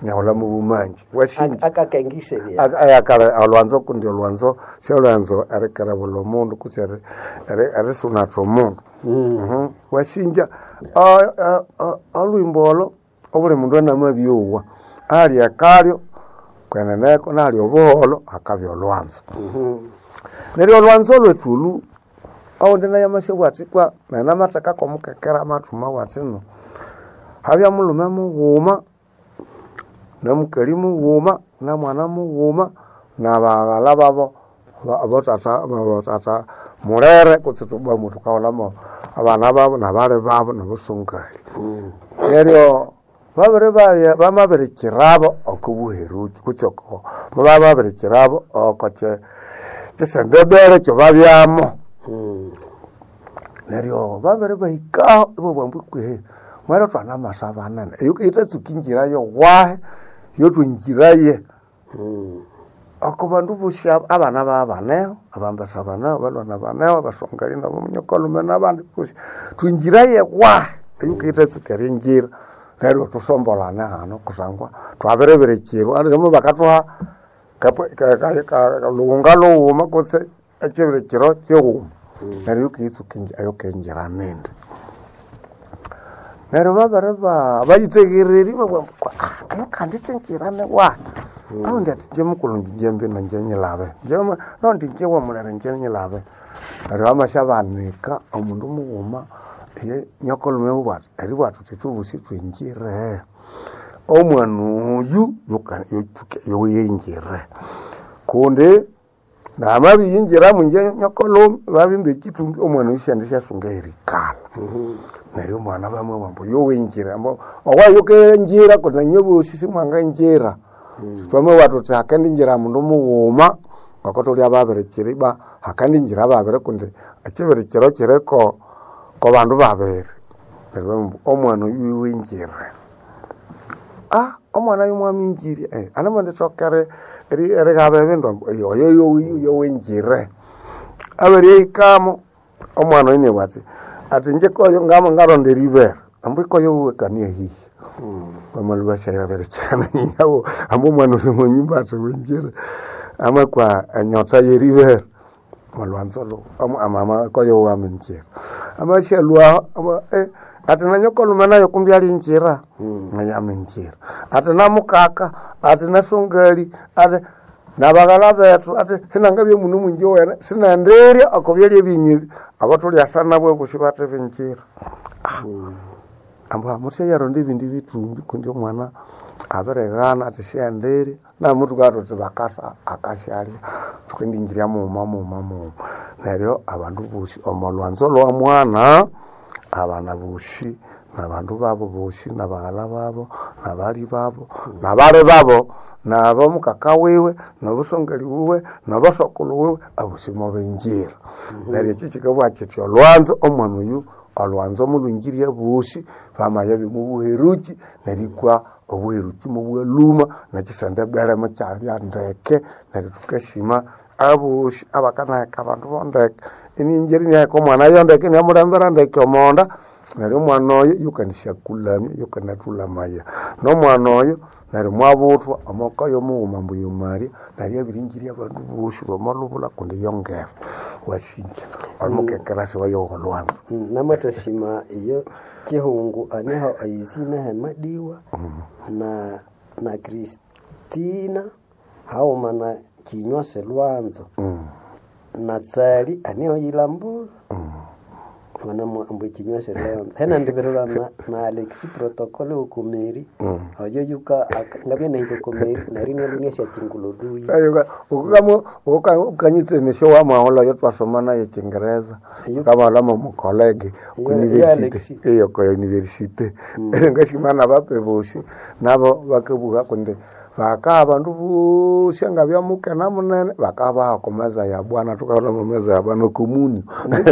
nyaula mubumanji washinja akakengise bya ayakala alwanzo kundi alwanzo shalwanzo arekara bolomundu kutsere are sunatro mundu washinja alwimbolo obule mundu anamabyowa ali akalyo kweneneko nali obuholo akabyo olwanzo neryo olwanzo lwetulu awondena yamashe bwati kwa nana mataka kwa mukekera matuma watino habya mulume mughuma na mukali mughuma na mwana mughuma na bagala babo abotata murere kutsituba mutu kaolamo abana babo na bale babo na busungali neryo babere baya bamabere kirabo okubuheruki kuchoko babere kirabo okoche tsendebere cyo babyamo neryo babere bahika ibo bambukwe mwera twana masabana yuko itatsukinjira yo wahe yotwinjiraye akubandu busha abana babaneho abambasa bana balona baneho basongali nabo munyokolume nabandi busha twinjiraye wahe yuko itatsukere njira neryo tusombolana hano kusangwa twaberebere kiro arimo bakatwa lunga lowuma kose akebere kiro kyo neryo kitsukinja ayokenjira nende neryo babareba bayitegereri babwa ayo kandi tsinjirane wa aho ndati je mukulungi jembe na njenyilabe jema no ndinje wa mulere njenyilabe neryo amashabanika omundu muwuma ye nyokolume ubati eri bwatu tetubusi twinjire omwana uyu yoyenjire kunde na mabi yinjira munje nyokolume babimbe kitumbi omwana ushandisha sungeri kala neryo mwana bamwe bambo yowenjira mbo owayoke njira kona nyobusi simwanga njira twame watu takandi njira mundu muwuma ngakotoli ababere kiriba hakandi njira babere kunde akibere kiro kireko ko bandu babere omwana yuwinjire omwana yumwami njiri anamande tokere eri gabe ndo yo winjire abere ikamo omwana ine bati ati nje koyo ngamo ngaronde river ambu koyo wekania hi bamaluba shaira bere chana nyawo ambu mwana mu nyumba atwenjire ama kwa nyota ye river malwanzolo amama koyo wa minjira ama shelwa atina nyokolume nayo kumbyali njira nganyame njira atina mukaka atina sungali ate nabagala betu ate hinanga bye munu munje wena sinanderi akobyali binyi abatuli asana bwe kushibate binjira amba mutse yaro ndibindi bitumbi kundi mwana aberegana ati sianderi na mutu gato tibakasa akashali tukendi njira mu neryo abantu bushi omolwanzo lwa mwana abana bushi nabandu babo bushi nabagala babo nabali babo nabale babo nabo mukaka wewe nabusongali wewe nabasokulu wewe abusimo benjira neryo kikabwa kityo lwanzo omwana uyu alwanzo mulungiria bushi bamaya bimubuheruki nerikwa obuheruki mubweluma nakisanda bere makyali andeke neritukashima abushi abakana kabantu bondeke ininjeri ne ko mwana yondeke ne murambera ndeke omonda neryo mwana oyo yukanisha kulami yukanatula maya no mwana oyo neryo mwabutwa amaka yo muuma mbuyo mari neryo birinjiri abantu bushi bamalubula kundi yongera washinja almukekerase wayo olwanzo namatashima iyo kihungu aneho ayizina hemadiwa na Kristina hao mana kinywase lwanzo na tsali aneho yilambula mwana mwambo kinywase lwanzo hena ndiberura na Alexi protocole ukumeri ayo yuka ngabye na ito kumeri narine lunyesha kinguluduyi ayo ukamo ukanyitse misho wa maola yo twasomana ye Kiingereza kama alama mu college ku university eyo ko university ngashimana bape boshi nabo bakebuga kunde vaka vandu vushanga vya muke na munene vakava komeza ya bwana tukaona meza ya bwana komuni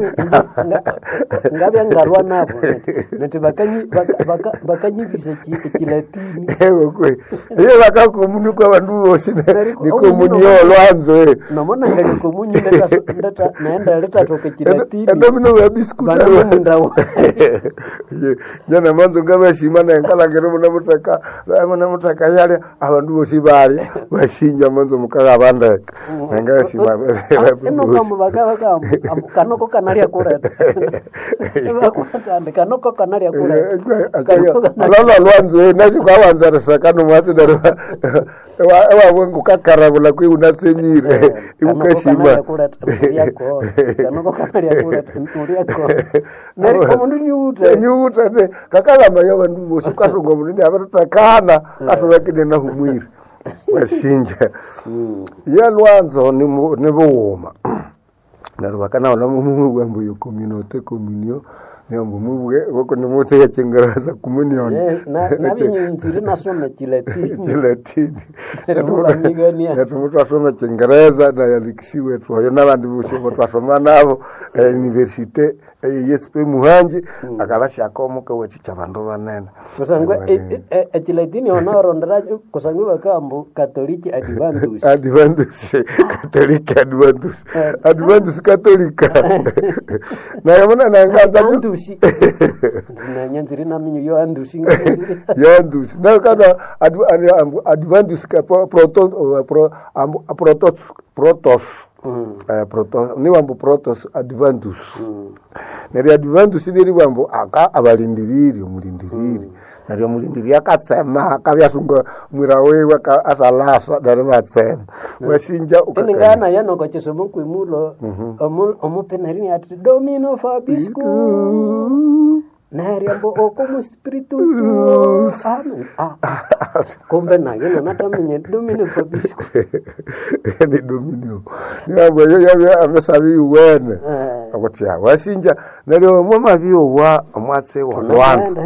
ngabya ngarwa nabo neti bakanyibisa Kilatini ewe kwe iyo vaka komuni kwa vandu voshi ni komuni yo lwanzo namona ngali komuni ndata naenda leta toke Kilatini ndo mino ya biskuta ndawo jana manzo ngaba shimana ngala ngero muna mutaka yale abantu boshi bali bashinja manzo mukaga banda ngaba shima eno kama baka kanoko kanalia kureta kanoko kanalia kureta alala lwanzo nashi kwa wanza sakano mwasi daro ewa wengu kakarabula kwi unasemire ukashima yako kanoko kanalia kureta yako nari komundu nyuta te kakala yo vandu boshi kasongo munene avatakana asovakine na humwiri washinja ya lwanzo ni vuma naro vakana ola mumu wambo yo communio nyambo mubuge wako ni mote ya Kiingereza communion na binyinzire nasoma Kilatini mtu asoma Kiingereza na yalikishiwe tu ayo nabandi bushibo twasoma nabo universite YSP Muhanji akalasha akomuka wetu cyabandu banene kusangwa Kilatini onorondera kusangwa bakambu Catholic Adventist Catholica na yamana na ngaza na nyanzire na minyo yo andushi na kana Adventist protos ni wambo protos Adventist neri Adventist ndiri wambo aka abalindiriri umulindiriri nari umulindiri akasema akabyasunga mwira wewe asalasa dare batsema washinja ukangana yano ko chisomo kwimulo omupenarini ati Domino Fabisco nariambo como espiritu amen kombe na yena natamenye Domino Fabisco ni Domino yabo ya amesabi wene akotia washinja nalio mama bio wa omwase wa lwanzo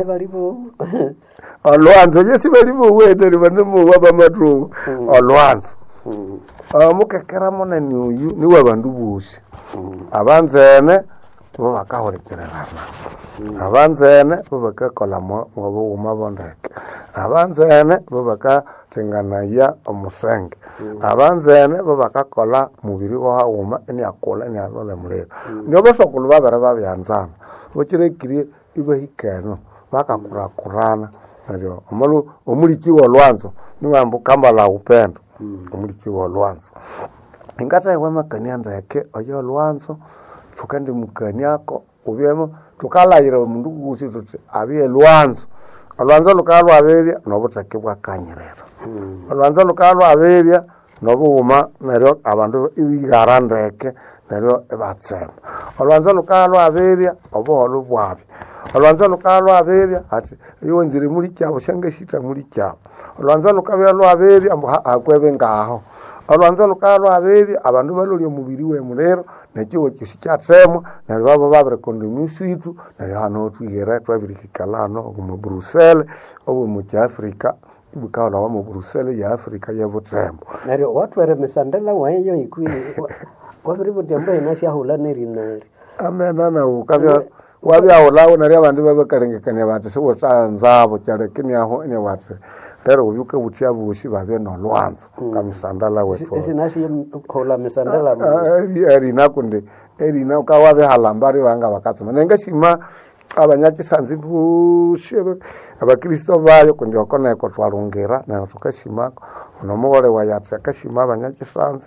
olwanzo yesi balibo wene libanemu wabamatru olwanzo mukekera mona ni wabandu bushi abanzene bo bakahorekererana abanzene bo bakakolamo ngobo umabondeke abanzene bo bakatenganaya omusenge abanzene bo bakakola mubiri wa hauma eni akola ni alole mulero niyo basokulu babera babyanzana bokirekiri ibahikano bakakurakurana ndio omalu omuliki wa lwanzo niwambo kambala upendo omuliki wa lwanzo ingata yewe makanianda yake oyo lwanzo tukandi mukanyako ubyemo tukalayira mundu gusi tuti abiye lwanzo olwanzo lukalwa abebya nobutake bwakanyerera olwanzo lukalwa abebya nobuuma neryo abandu ibigarandeke neryo ebatsema olwanzo lukalwa abebya obuholo bwabyo olwanzo lukalwa abebya ati yonzire muri cyabo shangashita muri cyabo olwanzo lukabya abebya akwebe ngaho olwanzo lukalwa abebya abandu balolyo mubiri we mulero nekyo kishikyatsema neryo babo babere kondomusitu neryo hano twigera twabirikikalano mu Brussels obo mu Afrika bukala wa mu Brussels ya Afrika ya Botrembo neryo watu were misandela wayo ikwi kwabiri botembo inasha hulaneri nari amenana ukabya wabya olawo neryo abandu babakalengekanya bati sibo tsanzabo cyalekini aho ene wate pero ubyuke butia bushi babe no lwanzo kamisandala wetu isinashi hola misandala eri nakunde eri na ukawabe halambari wanga bakatsoma nengashima abanyaki sanzi bushi abakristo bayo kundi okona ko twalungera na tukashimako unomugole wayatse kashima abanyaki sanzi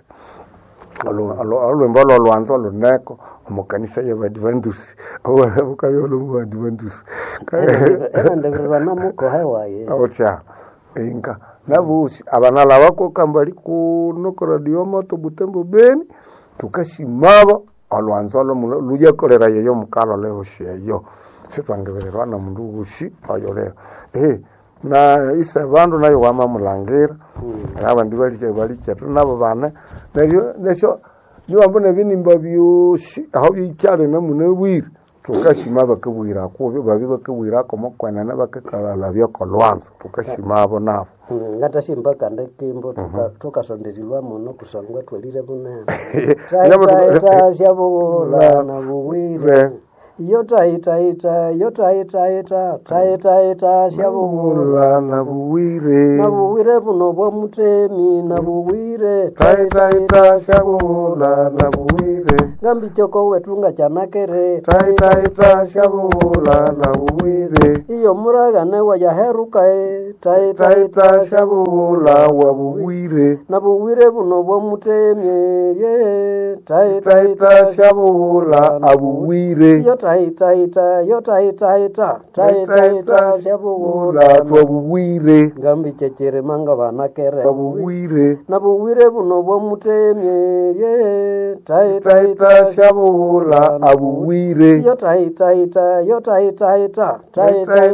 alwembolo lwanzo luneko omukanisa y'Abadventist ukabyo mu Adventist ndabirwana muko hawaye otya inka nabushi abanala bako kambali kuno radio moto Butembo Beni tukashimaba alwanzalo luya kolera yeyo mukalo leo sheyo sitwangebererwa na mundu gushi ayo leo na isa bandu nayo wama mulangira abandi bali cyatu nabo bana nesho niwambone binimba byushi aho bicyare na munebwire tukashima bakabwira kubi babi bakabwira ko mukwanana bakakalala byokolwanzo tukashima abo nabo ngatashimba kande kimbo tukasonderilwa muno kusangwa twelire bunene shabula na buwire yota ita shabula na buwire buno bwa mutemi na buwire ita shabula na buwire gambi choko wetunga chanakere ita shabula na buwire iyo muragane wayaheruka ita shabula wa buwire na buwire buno bwa mutemi ye ita shabula abuwire ita shabula twabuwire gambi chechere manga banakere twabuwire na buwire buno bwa mutemi ye ita shabula abuwire ita